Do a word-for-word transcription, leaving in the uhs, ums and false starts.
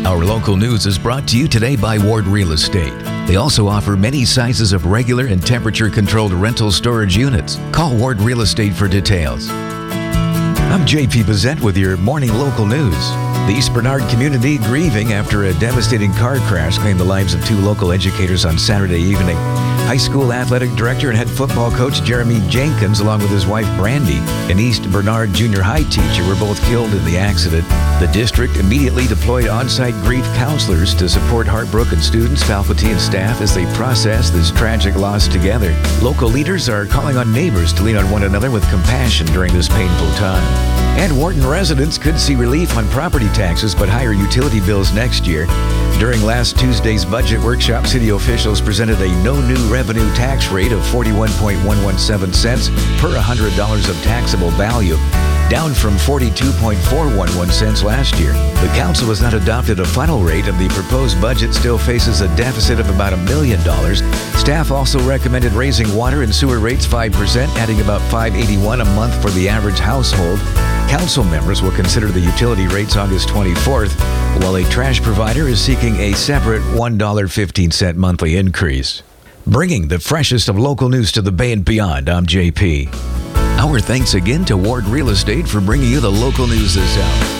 Our local news is brought to you today by Ward Real Estate. They also offer many sizes of regular and temperature-controlled rental storage units. Call Ward Real Estate for details. I'm J P Bazette with your morning local news. The East Bernard community grieving after a devastating car crash claimed the lives of two local educators on Saturday evening. High school athletic director and head football coach Jeremy Jenkins, along with his wife Brandy, an East Bernard junior high teacher, were both killed in the accident. The district immediately deployed on-site grief counselors to support heartbroken students, faculty, and staff as they process this tragic loss together. Local leaders are calling on neighbors to lean on one another with compassion during this painful time. And Wharton residents could see relief on property taxes but higher utility bills next year. During last Tuesday's budget workshop, city officials presented a no new revenue tax rate of forty-one point one one seven cents per one hundred dollars of taxable value, down from forty-two point four one one cents last year. The council has not adopted a final rate, and the proposed budget still faces a deficit of about a million dollars. Staff also recommended raising water and sewer rates five percent, adding about five hundred eighty-one dollars a month for the average household. Council members will consider the utility rates August twenty-fourth, while a trash provider is seeking a separate one dollar and fifteen cents monthly increase. Bringing the freshest of local news to the Bay and beyond, I'm J P. Our thanks again to Ward Real Estate for bringing you the local news this hour.